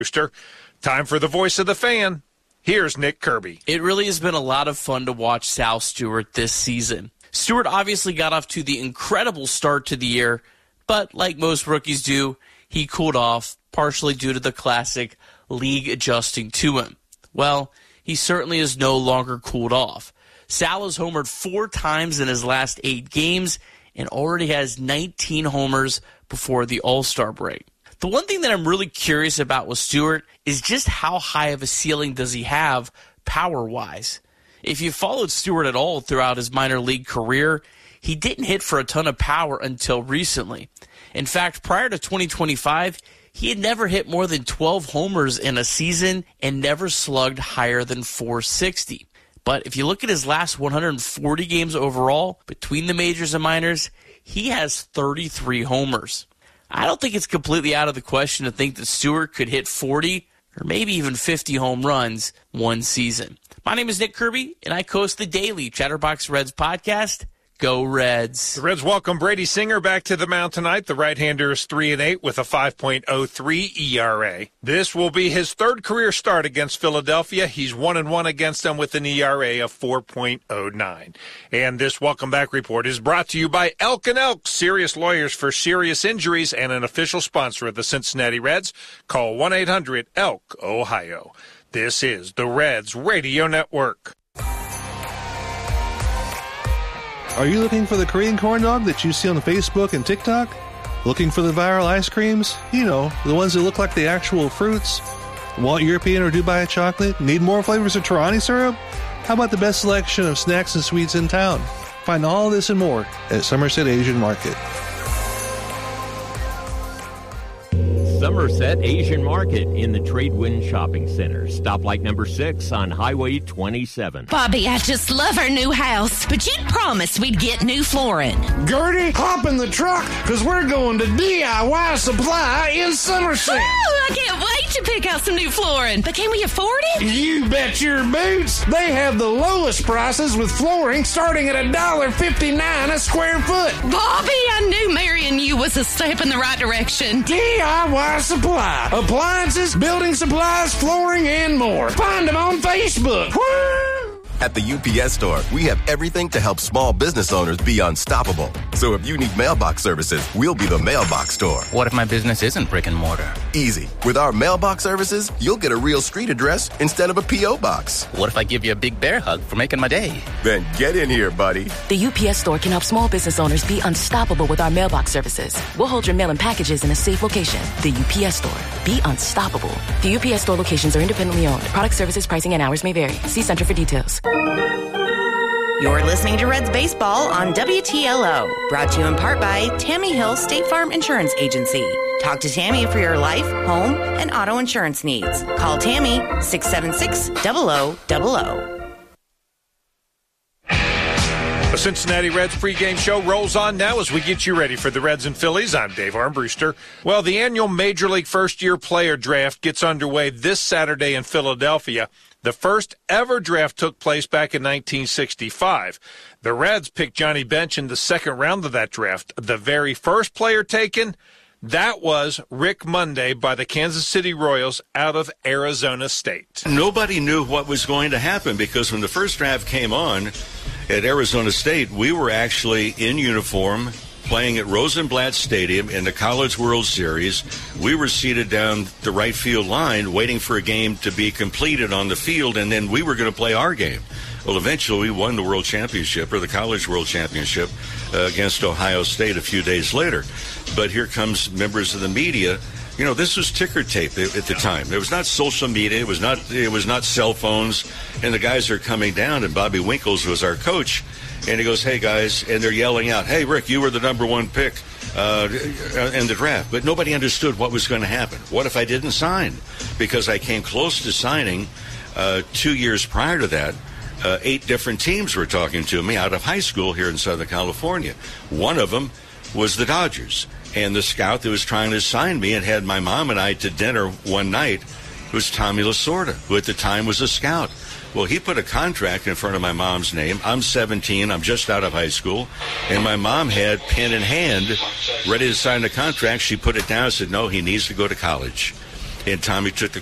Rooster. Time for the voice of the fan. Here's Nick Kirby. It really has been a lot of fun to watch Sal Stewart this season. Stewart obviously got off to the incredible start to the year, but like most rookies do, he cooled off, partially due to the classic league adjusting to him. Well, he certainly is no longer cooled off. Sal has homered 4 times in his last 8 games and already has 19 homers before the All-Star break. The one thing that I'm really curious about with Stewart is just how high of a ceiling does he have power-wise. If you followed Stewart at all throughout his minor league career, he didn't hit for a ton of power until recently. In fact, prior to 2025, he had never hit more than 12 homers in a season and never slugged higher than .460. But if you look at his last 140 games overall, between the majors and minors, he has 33 homers. I don't think it's completely out of the question to think that Stewart could hit 40 or maybe even 50 home runs one season. My name is Nick Kirby, and I host the daily Chatterbox Reds podcast. Go Reds. The Reds welcome Brady Singer back to the mound tonight. The right-hander is 3-8 with a 5.03 ERA. This will be his 3rd career start against Philadelphia. He's 1-1 against them with an ERA of 4.09. And this welcome back report is brought to you by Elk & Elk, serious lawyers for serious injuries and an official sponsor of the Cincinnati Reds. Call 1-800-ELK, Ohio. This is the Reds Radio Network. Are you looking for the Korean corn dog that you see on Facebook and TikTok? Looking for the viral ice creams? You know, the ones that look like the actual fruits? Want European or Dubai chocolate? Need more flavors of Torani syrup? How about the best selection of snacks and sweets in town? Find all this and more at Somerset Asian Market. Somerset Asian Market in the Tradewind Shopping Center. Stoplight number 6 on Highway 27. Bobby, I just love our new house, but you promised we'd get new flooring. Gertie, hop in the truck, because we're going to DIY Supply in Somerset. Oh, I can't wait to pick out some new flooring. But can we afford it? You bet your boots. They have the lowest prices with flooring starting at $1.59 a square foot. Bobby, I knew marrying you was a step in the right direction. DIY Supply. Appliances, building supplies, flooring, and more. Find them on Facebook. Woo! At the UPS Store, we have everything to help small business owners be unstoppable. So if you need mailbox services, we'll be the mailbox store. What if my business isn't brick and mortar? Easy. With our mailbox services, you'll get a real street address instead of a P.O. box. What if I give you a big bear hug for making my day? Then get in here, buddy. The UPS Store can help small business owners be unstoppable with our mailbox services. We'll hold your mail and packages in a safe location. The UPS Store. Be unstoppable. The UPS Store locations are independently owned. Product services, pricing, and hours may vary. See Center for details. You're listening to Reds Baseball on WTLO. Brought to you in part by Tammy Hill State Farm Insurance Agency. Talk to Tammy for your life, home, and auto insurance needs. Call Tammy 676-0000. The Cincinnati Reds pregame show rolls on now as we get you ready for the Reds and Phillies. I'm Dave Armbruster. Well, the annual Major League First-Year Player Draft gets underway this Saturday in Philadelphia. The first ever draft took place back in 1965. The Reds picked Johnny Bench in the second round of that draft. The very first player taken, that was Rick Monday by the Kansas City Royals out of Arizona State. Nobody knew what was going to happen because when the first draft came on at Arizona State, we were actually in uniform playing at Rosenblatt Stadium in the College World Series. We were seated down the right field line waiting for a game to be completed on the field, and then we were going to play our game. Well, eventually we won the World Championship, or the College World Championship, against Ohio State a few days later. But here comes members of the media. You know, this was ticker tape at the time. It was not social media. It was not cell phones. And the guys are coming down, and Bobby Winkles was our coach. And he goes, hey, guys, and they're yelling out, hey, Rick, you were the number one pick in the draft. But nobody understood what was going to happen. What if I didn't sign? Because I came close to signing 2 years prior to that. 8 different teams were talking to me out of high school here in Southern California. One of them was the Dodgers. And the scout that was trying to sign me and had my mom and I to dinner one night was Tommy Lasorda, who at the time was a scout. Well, he put a contract in front of my mom's name. I'm 17. I'm just out of high school. And my mom had pen in hand, ready to sign the contract. She put it down and said, no, he needs to go to college. and Tommy took the